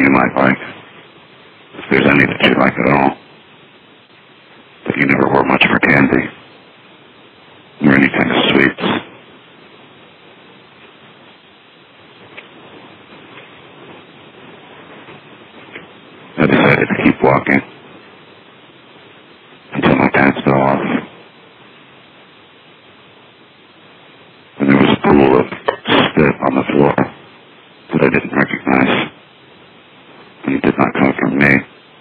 you might like, if there's any that you like at all. But you never were much for candy, or any kind of sweets. I decided to keep walking until my pants fell off. And there was a pool of spit on the floor that I didn't recognize. And it did not come from me.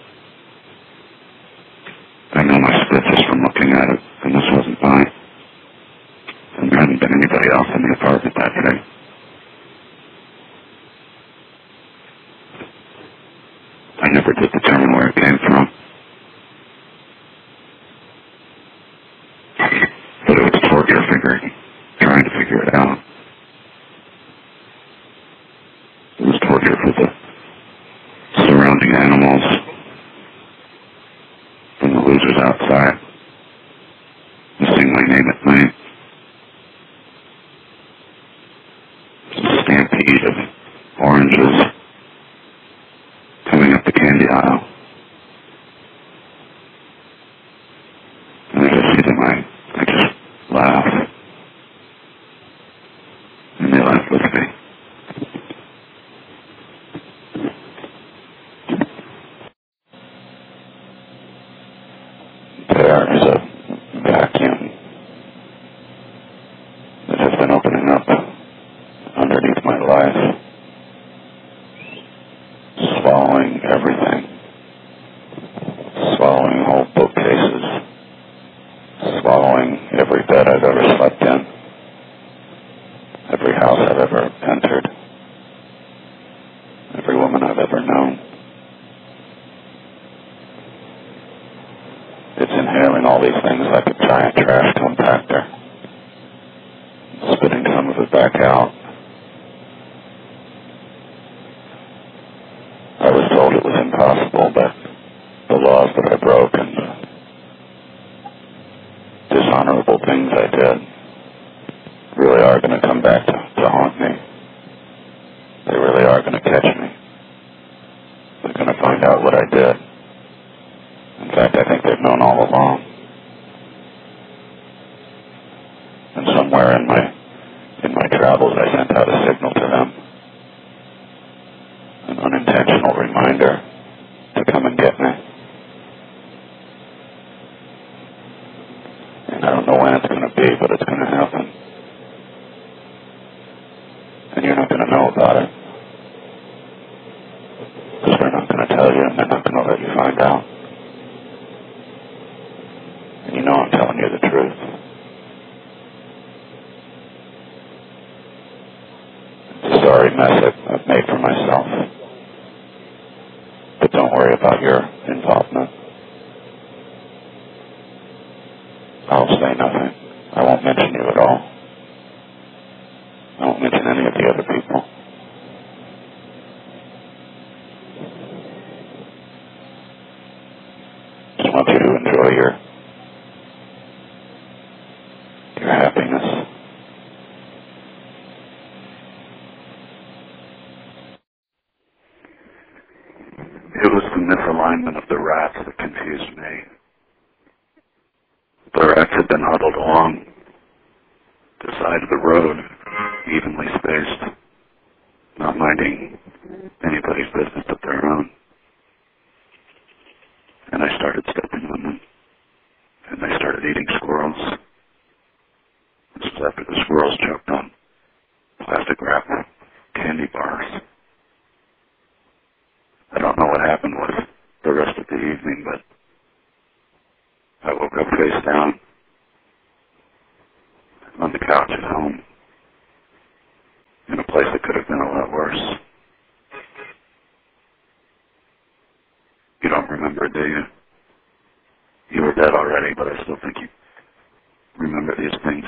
I know my spit just from looking at it, and this wasn't mine. And there hadn't been anybody else in the apartment that day. I never did determine where it came from. But it was torture trying to figure it out. It was torture for the surrounding animals and the losers outside who sing my name at night. A stampede of oranges coming up the candy aisle. And as I see them, I just laugh. And they laugh with me. There is a vacuum that has been opening up underneath my life, swallowing everything, swallowing whole bookcases, swallowing every bed I've ever slept in, every house I've ever entered, every woman I've ever known. It's inhaling all these things like a giant trash compactor, spitting some of it back out. I was told it was impossible, but the laws that I broke and the dishonorable things I did really are going to come back to haunt me. They really are going to catch me. They're going to find out what I did. In fact, I think they've known all along. And somewhere in my travels, I sent out a signal to them. An unintentional reminder to come and get me. And I don't know when it's going to be, but it's going to happen. And you're not going to know about it. Because they're not going to tell you, and they're not going to let you find out. And you know I'm telling you the truth. It's a sorry mess I've made for myself. But don't worry about your involvement. I'll say nothing. I won't mention you at all. I won't mention any of the other people. Just want you to enjoy your happiness. It was the misalignment of the rats that confused me. The rats had been huddled along the side of the road, evenly spaced, not minding anybody's business but their own. And I started stepping on them, and they started eating squirrels. This was after the squirrels choked on plastic wrap candy bars. I don't know what happened with the rest of the evening, but I woke up face down on the couch at home in a place that could have been a lot worse. You don't remember, do you? You were dead already, but I still think you remember these things.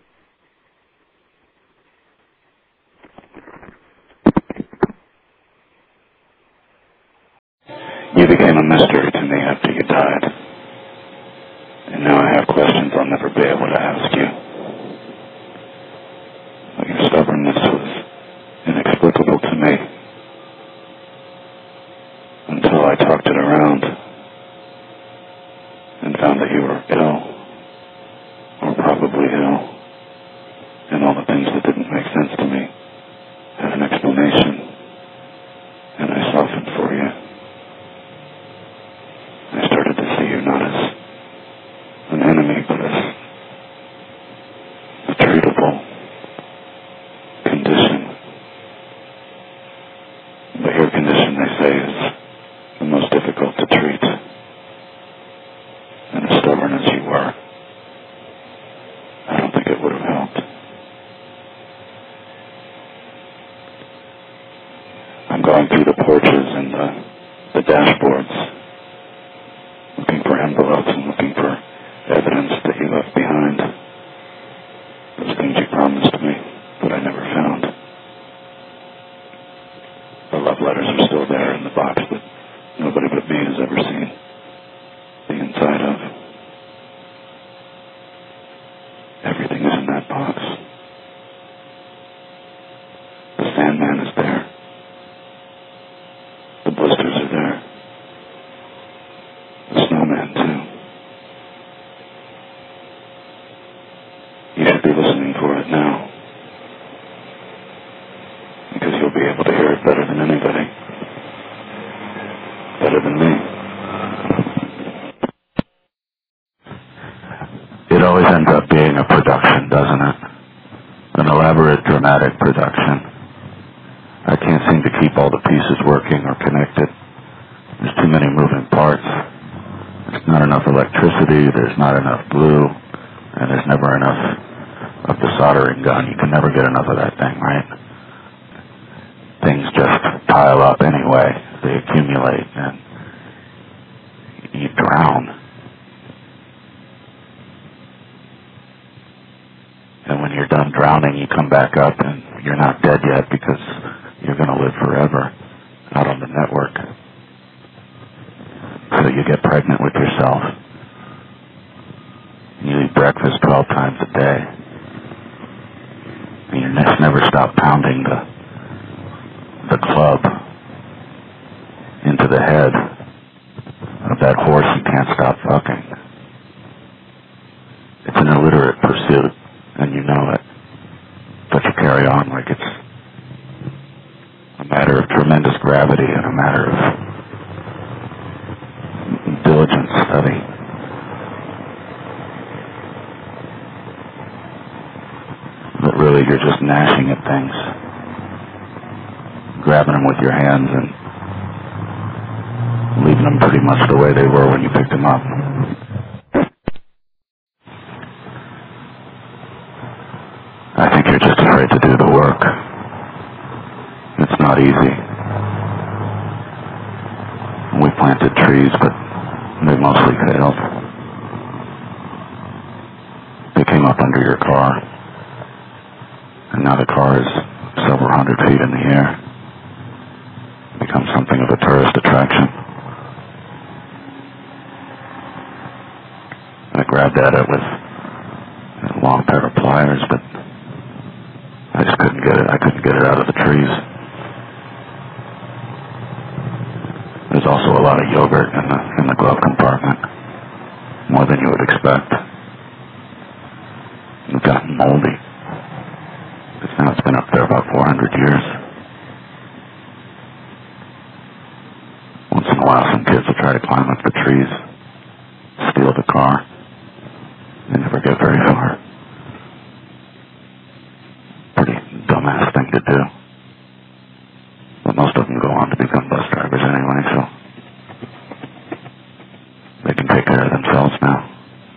You became a mystery to me after you died. And now I have questions I'll never be able to ask you. But your stubbornness was inexplicable to me. found that you were ill, or probably ill, and all the things that didn't make sense to me had an explanation, and I softened for you. I started to see you not as an enemy, but as a treatable condition. But your condition, they say, is the most difficult to treat. And as stubborn as you were, I don't think it would have helped. I'm going through the porches and the dashboards, looking for envelopes and looking for evidence that you left behind. Those things you promised me, but I never found. The love letters are still there in the box that nobody but me has ever seen the inside of. Everything is in that box. The Sandman is there. The blisters are there. The snowman, too. You should be listening for it now, because you'll be able to hear it better than anybody. Better than me. It always ends up being a production, doesn't it? An elaborate, dramatic production. I can't seem to keep all the pieces working or connected. There's too many moving parts. There's not enough electricity, there's not enough glue, and there's never enough of the soldering gun. You can never get enough of that thing, right? Things just pile up anyway. They accumulate, and you drown. And when you're done drowning, you come back up, and you're not dead yet because you're going to live forever out on the network. So you get pregnant with yourself. You eat breakfast 12 times a day. And you just never stop pounding the club into the head of that horse you can't stop fucking. It's an illiterate pursuit, and you know it. But you carry on like it's a matter of tremendous gravity and a matter of diligent study. But really, you're just gnashing at things, grabbing them with your hands and leaving them pretty much the way they were when you picked them up. I think you're just afraid to do the work. It's not easy. We planted trees, but they mostly failed. They came up under your car, and now the car is several hundred feet in the air. It becomes something of a tourist attraction. I grabbed at it with a long pair of pliers, but I just couldn't get it. I couldn't get it out of the trees. There's also a lot of yogurt in the glove compartment, more than you would expect. It's gotten moldy. It's been up there about 400 years. Once in a while, some kids will try to climb up the trees, steal the car. They never get very far. Pretty dumbass thing to do. But most of them go on to become bus drivers anyway, so they can take care of themselves now.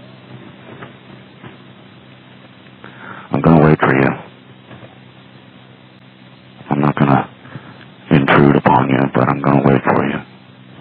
I'm going to wait for you. I'm not going to intrude upon you, but I'm going to wait for you.